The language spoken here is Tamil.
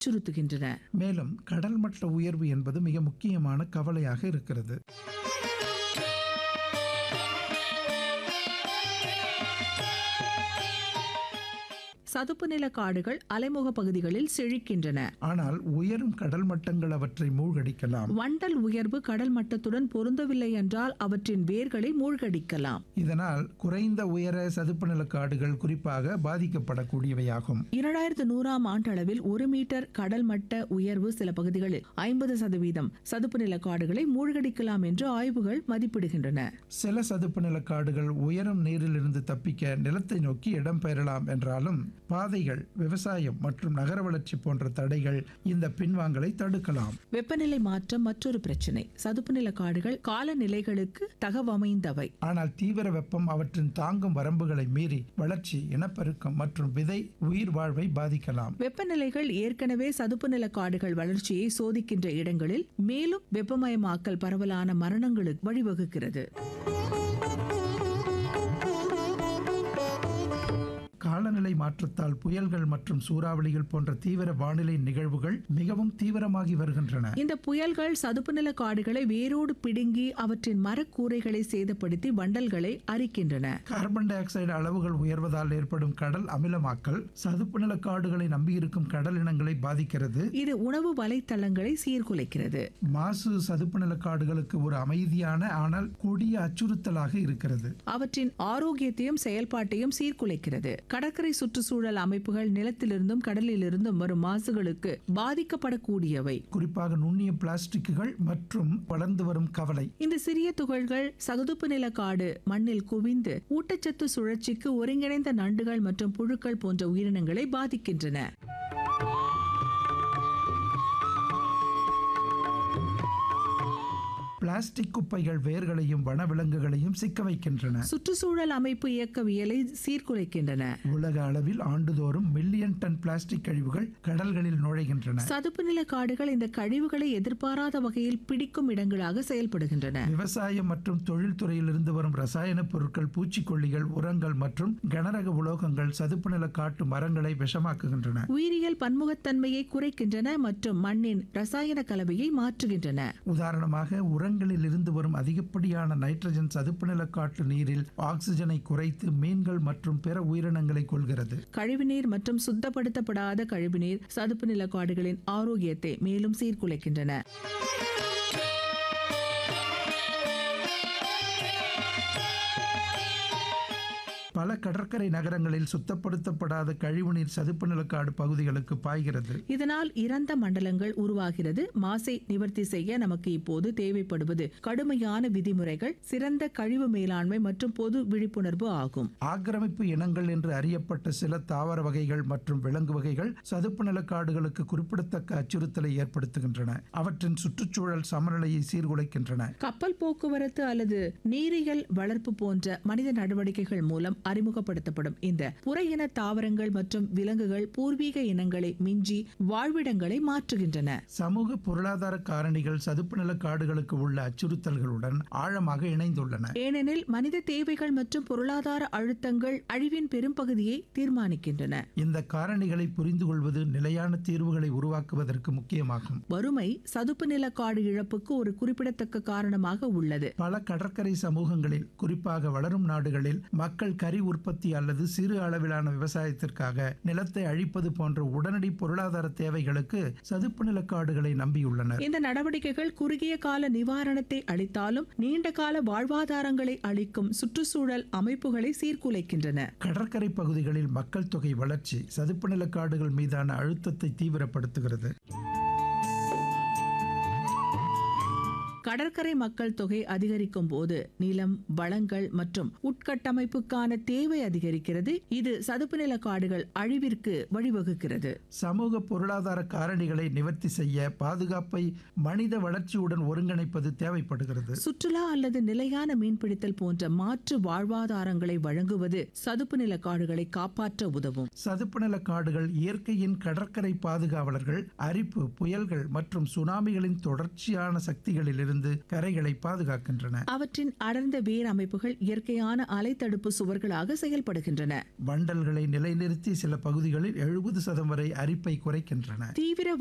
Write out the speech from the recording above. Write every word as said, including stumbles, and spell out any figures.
அச்சுறுத்துகின்றன. மேலும் கடல் மட்ட உயர்வு என்பது மிக முக்கியமான கவலையாக இருக்கிறது. சதுப்பு நில காடுகள் அலைமுக பகுதிகளில் செழிக்கின்றன. ஆனால் உயரும் கடல் மட்டங்கள் அவற்றை மூழ்கடிக்கலாம். வண்டல் உயர்வு கடல் மட்டத்துடன் பொருந்தவில்லை என்றால் அவற்றின் வேர்களை மூழ்கடிக்கலாம். இதனால் குறைந்த உயர சதுப்பு நில காடுகள் குறிப்பாக பாதிக்கப்படக்கூடியவையாகும். இரண்டாயிரத்து நூறாம் ஆண்டளவில் ஒரு மீட்டர் கடல் மட்ட உயர்வு சில பகுதிகளில் ஐம்பது சதவீதம் சதுப்பு நில காடுகளை மூழ்கடிக்கலாம் என்று ஆய்வுகள் மதிப்பிடுகின்றன. சில சதுப்பு நில காடுகள் உயரும் நீரில் இருந்து தப்பிக்க நிலத்தை நோக்கி இடம்பெயரலாம் என்றாலும் பாதைகள், விவசாயம் மற்றும் நகர வளர்ச்சி போன்ற தடைகள் இந்த பின்வாங்கலை தடுக்கலாம். வெப்பநிலை மாற்றம் மற்றொரு பிரச்சனை. சதுப்பு நில காடுகள் காலநிலைகளுக்கு தகவமைந்தவை. ஆனால் தீவிர வெப்பம் அவற்றின் தாங்கும் வரம்புகளை மீறி வளர்ச்சி, இனப்பெருக்கம் மற்றும் விதை உயிர் வாழ்வை பாதிக்கலாம். வெப்பநிலைகள் ஏற்கனவே சதுப்பு நில காடுகள் வளர்ச்சியை சோதிக்கின்ற இடங்களில் மேலும் வெப்பமயமாக்கல் பரவலான மரணங்களுக்கு வழிவகுக்கிறது. காலநிலை மாற்றத்தால் புயல்கள் மற்றும் சூறாவளிகள் போன்ற தீவிர வானிலை நிகழ்வுகள் மிகவும் தீவிரமாகி வருகின்றன. இந்த புயல்கள் சதுப்பு நில காடுகளை வேரோடு பிடுங்கி அவற்றின் மரக்கூரைகளை சேதப்படுத்தி வண்டல்களை அரிக்கின்றன. கார்பன் டை ஆக்சைடு அளவுகள் உயர்வதால் ஏற்படும் கடல் அமிலமாக்கல் சதுப்பு நில காடுகளை நம்பியிருக்கும் கடல் இனங்களை பாதிக்கிறது. இது உணவு வலைத்தளங்களை சீர்குலைக்கிறது. மாசு சதுப்பு நில காடுகளுக்கு ஒரு அமைதியான ஆனால் கொடிய அச்சுறுத்தலாக இருக்கிறது. அவற்றின் ஆரோக்கியத்தையும் செயல்பாட்டையும் சீர்குலைக்கிறது. கடற்கரை சுற்றுச்சூழல் அமைப்புகள் நிலத்திலிருந்தும் கடலிலிருந்தும் வரும் மாசுகளுக்கு பாதிக்கப்படக்கூடியவை. குறிப்பாக நுண்ணிய பிளாஸ்டிக்குகள் மற்றும் வளர்ந்து வரும் கவலை. இந்த சிறிய துகள்கள் சதுப்பு நில காடு மண்ணில் குவிந்து ஊட்டச்சத்து சுழற்சிக்கு ஒருங்கிணைந்த நண்டுகள் மற்றும் புழுக்கள் போன்ற உயிரினங்களை பாதிக்கின்றன. பிளாஸ்டிக் குப்பைகள் வேர்களையும் வனவிலங்குகளையும் சிக்க வைக்கின்றன. சுற்றுச்சூழல் அமைப்பு இயக்கவியலை சீர்குலைக்கின்றன. உலக அளவில் ஆண்டுதோறும் மில்லியன் டன் பிளாஸ்டிக் கழிவுகள் கடல்களில் நுழைகின்றன. சதுப்பு நில காடுகள் இந்த கழிவுகளை எதிர்பாராத வகையில் பிடிக்கும் இடங்களாக செயல்படுகின்றன. விவசாயம் மற்றும் தொழில்துறையிலிருந்து வரும் ரசாயன பொருட்கள், பூச்சிக்கொல்லிகள், உரங்கள் மற்றும் கனரக உலோகங்கள் சதுப்பு நில காட்டு மரங்களை விஷமாக்குகின்றன. உயிரியல் பன்முகத்தன்மையை குறைக்கின்றன மற்றும் மண்ணின் ரசாயன கலவையை மாற்றுகின்றன. உதாரணமாக உரங்களில் இருந்து வரும் அதிகப்படியான நைட்ரஜன் சதுப்பு நில காட்டு நீரில் ஆக்சிஜனை குறைத்து மீன்கள் மற்றும் பிற உயிரினங்களை கொள்கிறது. கழிவுநீர் மற்றும் சுத்தப்படுத்தப்படாத கழிவுநீர் சதுப்பு நில காடுகளின் ஆரோக்கியத்தை மேலும் சீர்குலைக்கின்றன. பல கடற்கரை நகரங்களில் சுத்தப்படுத்தப்படாத கழிவுநீர் சதுப்பு நிலக்காடு பகுதிகளுக்கு பாய்கிறது. இதனால் இறந்த மண்டலங்கள் உருவாகிறது. மாசை நிவர்த்தி செய்ய நமக்கு இப்போது தேவைப்படுவது கடுமையான விதிமுறைகள், சிறந்த கழிவு மேலாண்மை மற்றும் பொது விழிப்புணர்வு ஆகும். ஆக்கிரமிப்பு இனங்கள் என்று அறியப்பட்ட சில தாவர வகைகள் மற்றும் விலங்கு வகைகள் சதுப்பு நிலக்காடுகளுக்கு குறிப்பிடத்தக்க அச்சுறுத்தலை ஏற்படுத்துகின்றன. அவற்றின் சுற்றுச்சூழல் சமநிலையை சீர்குலைக்கின்றன. கப்பல் போக்குவரத்து அல்லது நீரியல் வளர்ப்பு போன்ற மனித நடவடிக்கைகள் மூலம் அறிமுகப்படுத்தப்படும் இந்த புற இன தாவரங்கள் மற்றும் விலங்குகள் பூர்வீக இனங்களை மிஞ்சி வாழ்விடங்களை மாற்றுகின்றன. சமூக பொருளாதார காரணிகள் சதுப்பு நில காடுகளுக்கு உள்ள அச்சுறுத்தல்களுடன் ஆழமாக இணைந்துள்ளன. ஏனெனில் மனித தேவைகள் மற்றும் பொருளாதார அழுத்தங்கள் அழிவின் பெரும்பகுதியை தீர்மானிக்கின்றன. இந்த காரணிகளை புரிந்து கொள்வது நிலையான தீர்வுகளை உருவாக்குவதற்கு முக்கியமாகும். வறுமை சதுப்பு நில காடு இழப்புக்கு ஒரு குறிப்பிடத்தக்க காரணமாக உள்ளது. பல கடற்கரை சமூகங்களில், குறிப்பாக வளரும் நாடுகளில், மக்கள் கறி உற்பத்தி அல்லது சிறு அளவிலான விவசாயத்திற்காக நிலத்தை அழிப்பது போன்ற உடனடி பொருளாதார தேவைகளுக்கு சதுப்பு நில காடுகளை நம்பியுள்ளனர். இந்த நடவடிக்கைகள் குறுகிய கால நிவாரணத்தை அளித்தாலும் நீண்ட கால வாழ்வாதாரங்களை அளிக்கும் சுற்றுச்சூழல் அமைப்புகளை சீர்குலைக்கின்றன. கடற்கரை பகுதிகளில் மக்கள் தொகை வளர்ச்சி சதுப்பு நில காடுகள் மீதான அழுத்தத்தை தீவிரப்படுத்துகிறது. கடற்கரை மக்கள் தொகை அதிகரிக்கும் போது நிலம், வளங்கள் மற்றும் உட்கட்டமைப்புக்கான தேவை அதிகரிக்கிறது. இது சதுப்பு நில காடுகள் அழிவிற்கு வழிவகுக்கிறது. சமூக பொருளாதார காரணிகளை நிவர்த்தி செய்ய பாதுகாப்பை மனித வளர்ச்சியுடன் ஒருங்கிணைப்பது தேவைப்படுகிறது. சுற்றுலா அல்லது நிலையான மீன்பிடித்தல் போன்ற மாற்று வாழ்வாதாரங்களை வழங்குவது சதுப்பு நில காடுகளை காப்பாற்ற உதவும். சதுப்பு நில காடுகள் இயற்கையின் கடற்கரை பாதுகாவலர்கள். அரிப்பு, புயல்கள் மற்றும் சுனாமிகளின் தொடர்ச்சியான சக்திகளில் இருந்து அழிவிலிருந்து கரைகளை பாதுகாக்கின்றன. அவற்றின் அடர்ந்த வேர் அமைப்புகள் இயற்கையான அலைத்தடுப்பு சுவர்களாக செயல்படுகின்றன. வண்டல்களை நிலைநிறுத்தி சில பகுதிகளில் எழுபது சதம் வரை அரிப்பை குறைக்கின்றன. தீவிர